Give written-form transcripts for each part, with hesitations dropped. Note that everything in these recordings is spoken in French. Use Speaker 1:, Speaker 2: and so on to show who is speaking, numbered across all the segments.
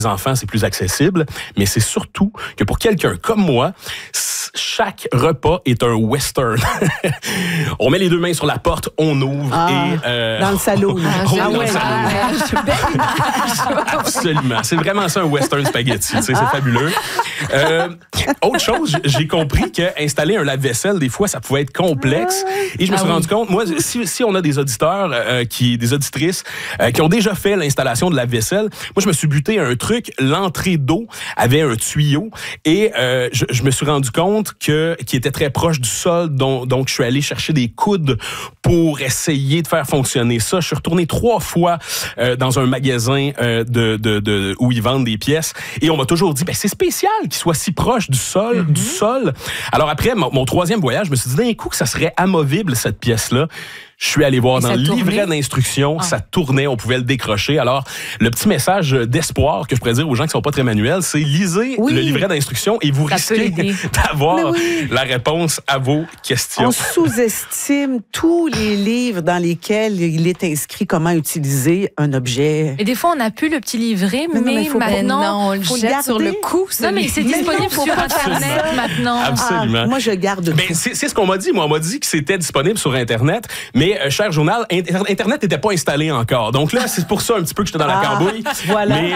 Speaker 1: enfants, c'est plus accessible, mais c'est surtout que pour quelqu'un comme moi, chaque repas est un western. On met les deux mains sur la porte, on ouvre et...
Speaker 2: dans le salon.
Speaker 1: Absolument. C'est vraiment ça, un western spaghetti. C'est fabuleux. Autre chose, j'ai compris qu'installer un lave-vaisselle, des fois, ça pouvait être complexe. Et je me suis rendu compte, moi, si on a des auditeurs, des auditrices qui ont déjà fait l'installation de lave-vaisselle, moi, je me suis buté à un truc. L'entrée d'eau avait un tuyau et je me suis rendu compte qu'il était très proche du sol. Donc, je suis allé chercher des coudes pour essayer de faire fonctionner ça. Je suis retourné 3 fois dans un magasin où ils vendent des pièces et on m'a toujours dit, c'est spécial qu'il soit si proche du sol. Alors après, mon 3e voyage, je me suis dit d'un coup que ça serait amovible, cette pièce-là. Je suis allé voir dans le livret d'instructions, ça tournait, on pouvait le décrocher. Alors, le petit message d'espoir que je pourrais dire aux gens qui sont pas très manuels, c'est lisez le livret d'instructions et vous risquez d'avoir la réponse à vos questions.
Speaker 2: On sous-estime tous les livres dans lesquels il est inscrit comment utiliser un objet.
Speaker 3: Et des fois, on n'a plus le petit livret, mais maintenant,
Speaker 4: on le jette sur le cou.
Speaker 3: Non, mais c'est disponible sur Internet maintenant.
Speaker 1: Absolument.
Speaker 2: Moi, je garde tout.
Speaker 1: C'est ce qu'on m'a dit. Moi, on m'a dit que c'était disponible sur Internet, mais cher journal, Internet n'était pas installé encore. Donc là, c'est pour ça un petit peu que j'étais dans la cambouille.
Speaker 2: Voilà.
Speaker 1: Mais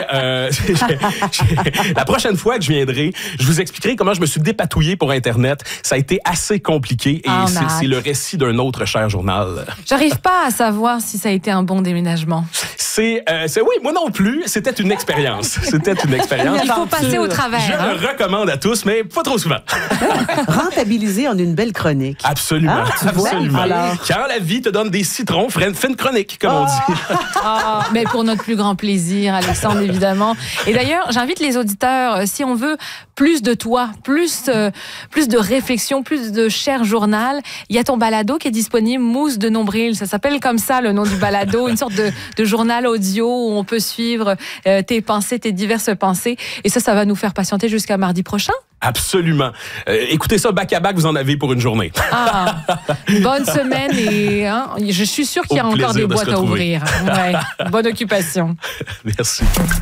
Speaker 1: la prochaine fois que je viendrai, je vous expliquerai comment je me suis dépatouillé pour Internet. Ça a été assez compliqué et c'est le récit d'un autre cher journal.
Speaker 3: J'arrive pas à savoir si ça a été un bon déménagement.
Speaker 1: Oui, moi non plus. C'était une expérience.
Speaker 3: Il faut passer au travers.
Speaker 1: Je le recommande à tous, mais pas trop souvent.
Speaker 2: Rentabiliser en une belle chronique.
Speaker 1: Absolument. Absolument.
Speaker 2: Alors...
Speaker 1: Quand la vie te donne des citrons, fais une chronique, comme on dit.
Speaker 3: Mais pour notre plus grand plaisir, Alexandre, évidemment. Et d'ailleurs, j'invite les auditeurs, si on veut plus de toi, plus de réflexion, plus de cher journal, il y a ton balado qui est disponible, Mousse de nombril. Ça s'appelle comme ça, le nom du balado, une sorte de journal audio où on peut suivre tes pensées, tes diverses pensées. Et ça va nous faire patienter jusqu'à mardi prochain.
Speaker 1: Absolument. Écoutez ça back à back, vous en avez pour une journée.
Speaker 3: Bonne semaine et je suis sûre qu'il y a encore des boîtes à ouvrir. Ouais. Bonne occupation.
Speaker 1: Merci.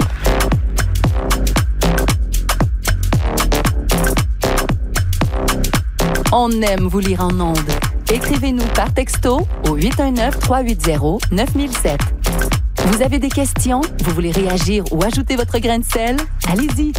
Speaker 5: On aime vous lire en ondes. Écrivez-nous par texto au 819-380-9007. Vous avez des questions? Vous voulez réagir ou ajouter votre grain de sel? Allez-y!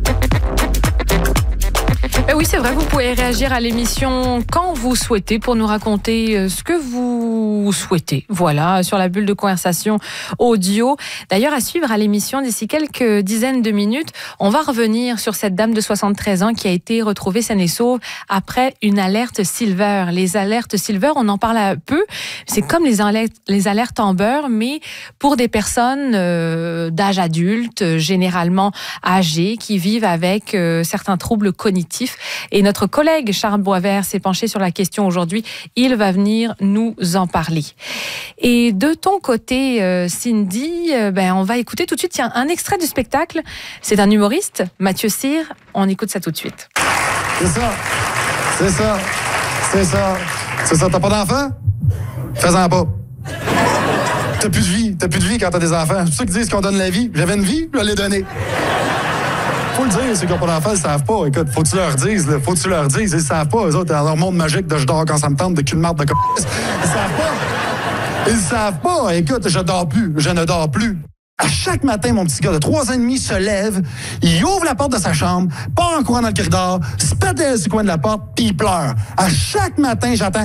Speaker 3: Oui, c'est vrai, vous pouvez réagir à l'émission quand vous souhaitez pour nous raconter ce que vous souhaitez. Voilà, sur la bulle de conversation audio. D'ailleurs, à suivre à l'émission d'ici quelques dizaines de minutes, on va revenir sur cette dame de 73 ans qui a été retrouvée saine et sauve après une alerte Silver. Les alertes Silver, on en parle un peu. C'est comme les alertes Amber, mais pour des personnes d'âge adulte, généralement âgées, qui vivent avec certains troubles cognitifs. Et notre collègue Charles Boisvert s'est penché sur la question aujourd'hui. Il va venir nous en parler. Et de ton côté, Cindy, on va écouter tout de suite un extrait du spectacle. C'est un humoriste, Mathieu Cyr. On écoute ça tout de suite.
Speaker 6: C'est ça. T'as pas d'enfant? Fais-en pas. T'as plus de vie quand t'as des enfants. C'est ça qu'ils disent qu'on donne la vie. J'avais une vie, je l'ai donnée. Faut le dire, ceux qui n'ont pas d'enfants, ils savent pas. Écoute, faut que tu leur dises, ils savent pas. Eux autres, dans leur monde magique de je dors quand ça me tente, de cul de marde de Ils savent pas. Écoute, je ne dors plus. À chaque matin, mon petit gars de 3 ans et demi se lève, il ouvre la porte de sa chambre, part en courant dans le corridor, se pète du coin de la porte, puis il pleure. À chaque matin, j'entends...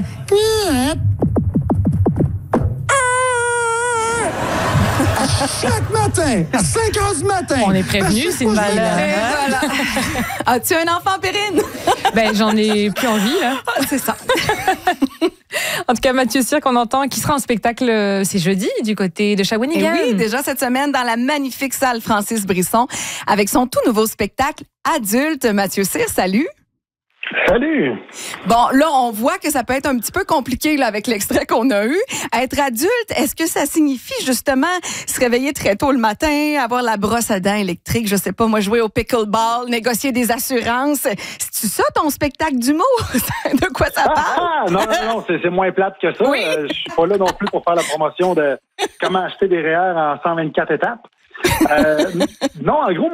Speaker 6: Chaque matin, à 5 heures du matin.
Speaker 3: On est prévenus, c'est une valeur.
Speaker 4: Voilà. As-tu un enfant, Perrine?
Speaker 3: J'en ai plus envie, là.
Speaker 4: C'est ça.
Speaker 3: En tout cas, Mathieu Cyr, qu'on entend, qui sera en spectacle, c'est jeudi, du côté de Shawinigan.
Speaker 4: Et oui, déjà cette semaine, dans la magnifique salle Francis Brisson, avec son tout nouveau spectacle adulte. Mathieu Cyr, salut.
Speaker 7: Salut!
Speaker 4: Bon, là, on voit que ça peut être un petit peu compliqué là, avec l'extrait qu'on a eu. Être adulte, est-ce que ça signifie justement se réveiller très tôt le matin, avoir la brosse à dents électrique, je sais pas, moi, jouer au pickleball, négocier des assurances? C'est-tu ça, ton spectacle d'humour? De quoi ça parle?
Speaker 7: Non, c'est moins plate que ça.
Speaker 4: Oui.
Speaker 7: Je suis pas là non plus pour faire la promotion de comment acheter des REER en 124 étapes. Non, en gros,